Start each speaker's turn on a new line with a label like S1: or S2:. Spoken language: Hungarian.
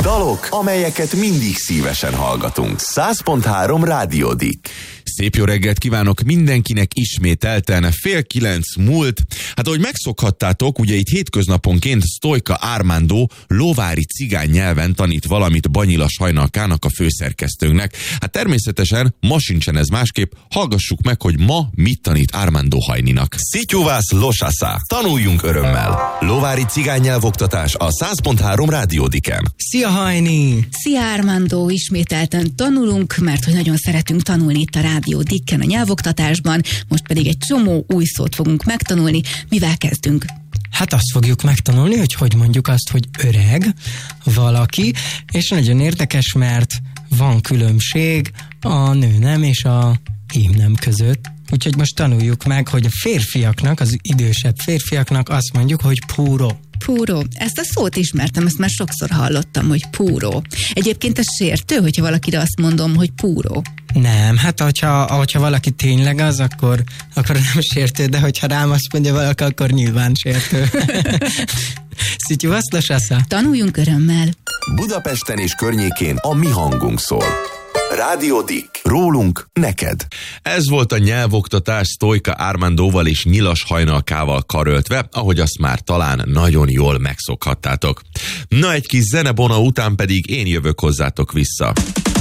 S1: Dalok, amelyeket mindig szívesen hallgatunk. 100.3 Rádió Dick.
S2: Szép jó reggelt kívánok mindenkinek, ismételten 8:30 múlt. Hát ahogy megszokhattátok, ugye itt hétköznaponként Sztojka Armando lóvári cigány nyelven tanít valamit Banyila Sajnalkának, a főszerkesztőnknek. Hát természetesen ma sincsen ez másképp, hallgassuk meg, hogy ma mit tanít Armando Hajninak.
S1: Szitjuvász losasá. Tanuljunk örömmel. Lóvári cigány nyelvoktatás a 100.3 Rádió Dicken.
S3: Szia Hajni!
S4: Szia Armando, ismételten tanulunk, mert hogy nagyon szeretünk tanulni itt a Rádió Dicken a nyelvoktatásban, most pedig egy csomó új szót fogunk megtanulni. Mivel kezdünk?
S3: Hát azt fogjuk megtanulni, hogy mondjuk azt, hogy öreg valaki, és nagyon érdekes, mert van különbség a nőnem és a émnem között. Úgyhogy most tanuljuk meg, hogy a férfiaknak, az idősebb férfiaknak azt mondjuk, hogy púró.
S4: Púró. Ezt a szót ismertem, ezt már sokszor hallottam, hogy púró. Egyébként ez sértő, hogyha valakire azt mondom, hogy púró.
S3: Nem, hát hogyha valaki tényleg az, akkor nem sértő, de hogyha rám azt mondja valaki, akkor nyilván sértő. Szitjuvász losasá.
S4: Tanuljunk örömmel.
S1: Budapesten és környékén a mi hangunk szól. Rádió Dick. Rólunk neked.
S2: Ez volt a nyelvoktatás Sztojka Armandóval és Nyilas Hajnalkával karöltve, ahogy azt már talán nagyon jól megszokhattátok. Na, egy kis zenebona után pedig én jövök hozzátok vissza.